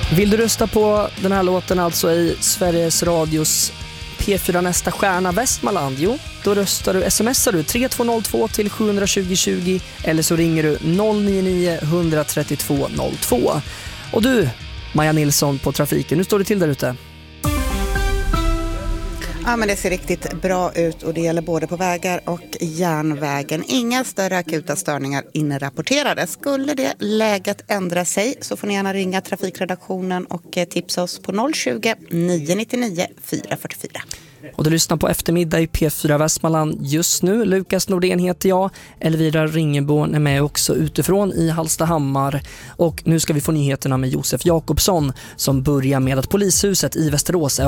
Vill du rösta på den här låten alltså i Sveriges Radios P4 Nästa Stjärna Västmanland? Jo, då smsar du 3202 till 72020 eller så ringer du 099 132 02. Och du, Maja Nilsson på trafiken, nu står det till där ute. Ja, men det ser riktigt bra ut och det gäller både på vägar och järnvägen. Inga större akuta störningar inrapporterade. Skulle det läget ändra sig så får ni gärna ringa trafikredaktionen och tipsa oss på 020 999 444. Och du lyssnar på eftermiddag i P4 Västmanland just nu. Lukas Nordén heter jag. Elvira Ringeborn är med också utifrån i Hallstahammar. Och nu ska vi få nyheterna med Josef Jakobsson som börjar med att polishuset i Västerås är